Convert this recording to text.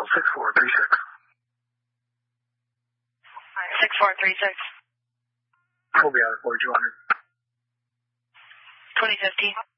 Seattle 6436. 6436. We'll be out at 4200. 2050.